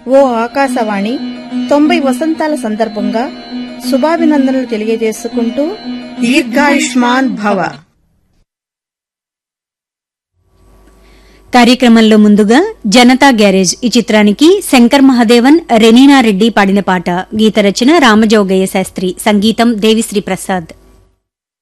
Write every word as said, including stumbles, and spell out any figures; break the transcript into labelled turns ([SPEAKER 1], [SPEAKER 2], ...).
[SPEAKER 1] ఓ ఆకాశవాణి తొంభై వసంతాల సందర్భంగా శుభాభినందనలు తెలియజేసుకుంటూ దీర్ఘాయుష్మాన్ భవ
[SPEAKER 2] కార్యక్రమంలో ముందుగా జనతా గ్యారేజ్ ఈ చిత్రానికి శంకర్ మహాదేవన్ రెనీనా రెడ్డి పాడిన పాట. గీత రచన రామజోగయ్య శాస్త్రి, సంగీతం దేవిశ్రీ ప్రసాద్.